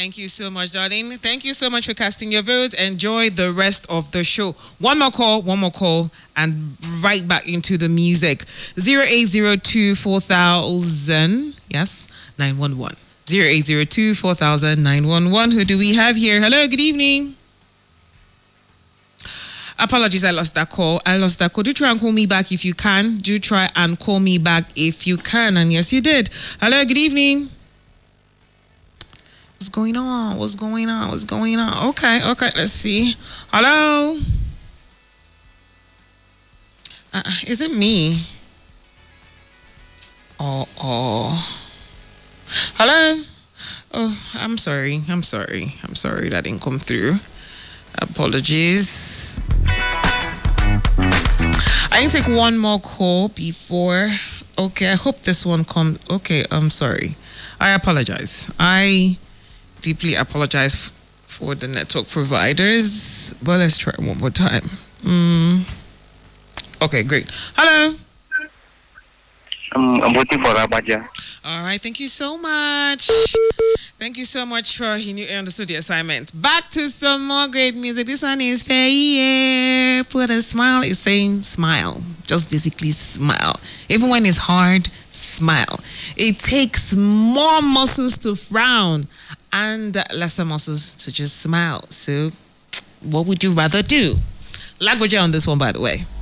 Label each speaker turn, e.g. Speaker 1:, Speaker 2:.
Speaker 1: Thank you so much, darling. Thank you so much for casting your votes. Enjoy the rest of the show. One more call, and right back into the music. 0802 4000. Yes, 911. 0802 4000 911. Who do we have here? Hello, good evening. Apologies, I lost that call. Do try and call me back if you can. Do try and call me back if you can. And yes, you did. Hello, good evening. What's going on? Okay, let's see. Hello? Is it me? Oh. Hello? Oh, I'm sorry. That didn't come through. Apologies. I can take one more call before. Okay, I hope this one comes. Okay, I'm sorry. I apologize. I deeply apologize for the network providers, but let's try one more time. Okay, great. Hello.
Speaker 2: I'm waiting for Abaja.
Speaker 1: All right, thank you so much. Thank you so much for he understood the assignment. Back to some more great music. This one is Faye. Put a smile. It's saying smile. Just basically smile. Even when it's hard, smile. It takes more muscles to frown and lesser muscles to just smile. So what would you rather do? Lagwaja on this one, by the way.